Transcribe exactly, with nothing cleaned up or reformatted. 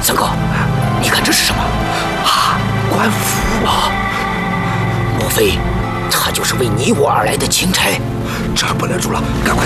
三哥，你看这是什么？啊，官府啊！莫非他就是为你我而来的钦差？ 这儿不能住了，赶快